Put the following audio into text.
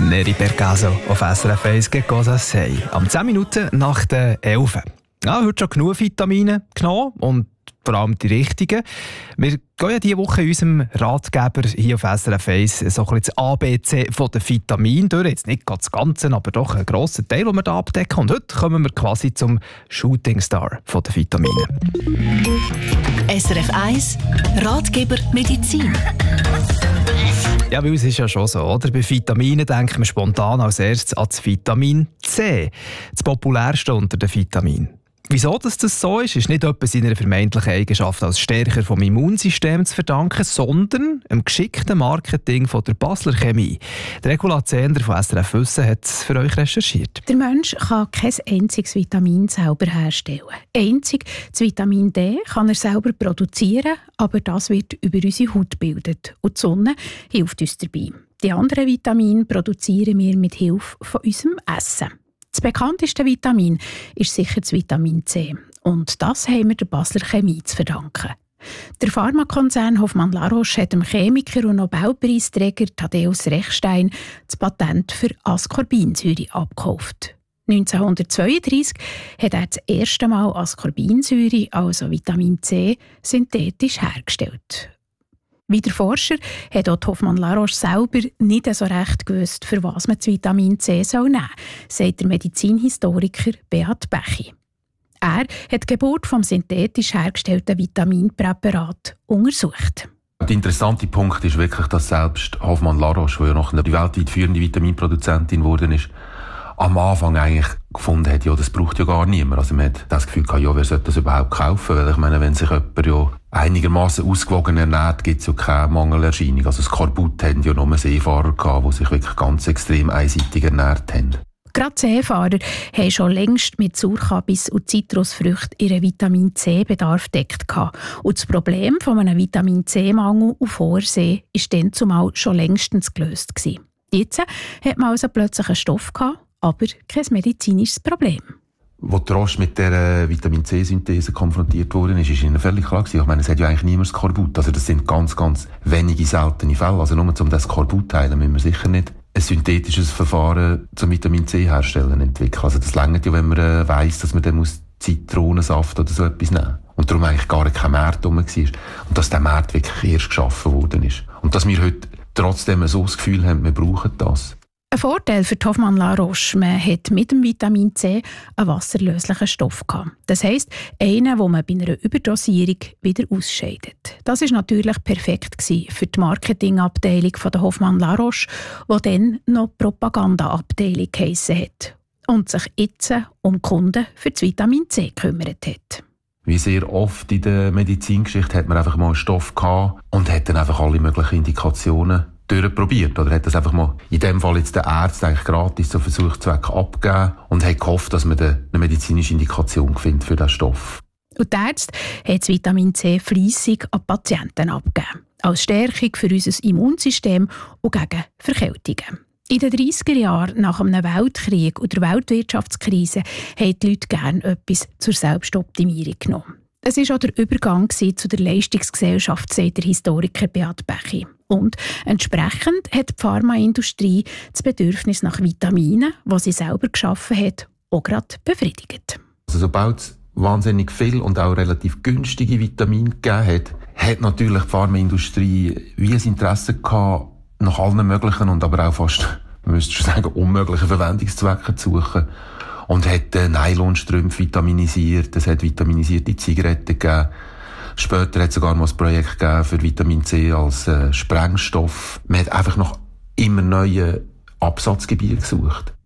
Neri per caso auf SRF 1 «Che cosa sei?» Am 10 Minuten nach der 11. Ja, heute schon genug Vitamine genommen und vor allem die richtigen. Wir gehen ja diese Woche in unserem Ratgeber hier auf SRF 1 so ein bisschen das ABC von den Vitaminen durch. Jetzt nicht ganz das Ganze, aber doch einen grossen Teil, den wir hier abdecken. Und heute kommen wir quasi zum Shootingstar von den Vitaminen. SRF 1 Ratgeber Medizin. Ja, weil es ist ja schon so, oder? Bei Vitaminen denkt man spontan als erstes an das Vitamin C, das populärste unter den Vitaminen. Wieso das so ist nicht etwa seiner vermeintlichen Eigenschaft als Stärker vom Immunsystem zu verdanken, sondern einem geschickten Marketing von der Basler Chemie. Der Regula Zehnder von SRF Wissen hat es für euch recherchiert. Der Mensch kann kein einziges Vitamin selber herstellen. Einzig das Vitamin D kann er selber produzieren, aber das wird über unsere Haut gebildet. Und die Sonne hilft uns dabei. Die anderen Vitamine produzieren wir mit Hilfe von unserem Essen. Das bekannteste Vitamin ist sicher das Vitamin C. Und das haben wir der Basler Chemie zu verdanken. Der Pharmakonzern Hoffmann-La Roche hat dem Chemiker und Nobelpreisträger Thaddäus Rechstein das Patent für Ascorbinsäure abgekauft. 1932 hat er das erste Mal Ascorbinsäure, also Vitamin C, synthetisch hergestellt. Wie der Forscher hat auch Hoffmann-La Roche selber nicht so recht gewusst, für was man das Vitamin C nehmen soll, sagt der Medizinhistoriker Beat Bechy. Er hat die Geburt des synthetisch hergestellten Vitaminpräparat untersucht. Der interessante Punkt ist wirklich, dass selbst Hoffmann-La Roche, die ja noch die weltweit führende Vitaminproduzentin geworden ist, am Anfang eigentlich gefunden hat, ja, das braucht ja gar niemand. Also man hat das Gefühl gehabt, ja, wer sollte das überhaupt kaufen? Weil ich meine, wenn sich jemand ja einigermaßen ausgewogen ernährt, gibt es ja keine Mangelerscheinung. Also das Skorbut hatten ja nur Seefahrer gehabt, die sich wirklich ganz extrem einseitig ernährt haben. Gerade Seefahrer haben schon längst mit Sauerkabis und Zitrusfrüchten ihren Vitamin-C-Bedarf gedeckt. Und das Problem von einem Vitamin-C-Mangel auf hoher See war dann zumal schon längstens gelöst gewesen. Jetzt hat man also plötzlich einen Stoff gehabt, aber kein medizinisches Problem. Als die Roche mit dieser Vitamin-C-Synthese konfrontiert wurde, ist ihnen völlig klar gewesen. Ich meine, es hat ja eigentlich niemand Skorbut. Also das sind ganz, ganz wenige seltene Fälle. Also nur um das Skorbut zu heilen, müssen wir sicher nicht ein synthetisches Verfahren zum Vitamin C herstellen entwickeln. Also das reicht ja, wenn man weiss, dass man dann muss Zitronensaft oder so etwas nehmen muss. Und darum eigentlich gar kein Markt rum war. Und dass der Markt wirklich erst geschaffen worden ist. Und dass wir heute trotzdem so das Gefühl haben, wir brauchen das. Ein Vorteil für Hoffmann-La Roche: man hat mit dem Vitamin C einen wasserlöslichen Stoff gehabt. Das heisst, einen, den man bei einer Überdosierung wieder ausscheidet. Das war natürlich perfekt für die Marketingabteilung der Hoffmann-La Roche, die dann noch Propagandaabteilung geheissen hat und sich jetzt um Kunden für das Vitamin C gekümmert hat. Wie sehr oft in der Medizingeschichte hat man einfach mal einen Stoff gehabt und hat dann einfach alle möglichen Indikationen durchprobiert. Oder hat das einfach mal, in dem Fall jetzt der Arzt eigentlich gratis zu Versuchszweck abgegeben und hat gehofft, dass man eine medizinische Indikation findet für diesen Stoff. Und die Ärzte haben das Vitamin C fleissig an Patienten abgegeben. Als Stärkung für unser Immunsystem und gegen Verkältungen. In den 30er Jahren nach einem Weltkrieg und der Weltwirtschaftskrise haben die Leute gerne etwas zur Selbstoptimierung genommen. Es war auch der Übergang zu der Leistungsgesellschaft, sagt der Historiker Beat Bechy. Und entsprechend hat die Pharmaindustrie das Bedürfnis nach Vitaminen, das sie selber geschaffen hat, auch gerade befriedigt. Also sobald es wahnsinnig viel und auch relativ günstige Vitamine gegeben hat, hat natürlich die Pharmaindustrie wie ein Interesse gehabt, nach allen möglichen und aber auch fast, man müsste schon sagen, unmöglichen Verwendungszwecken zu suchen. Und hat Nylonstrümpfe vitaminisiert, es hat vitaminisierte Zigaretten gegeben. Später hat es sogar mal ein Projekt gegeben für Vitamin C als Sprengstoff. Man hat einfach nach immer neuen Absatzgebieten gesucht.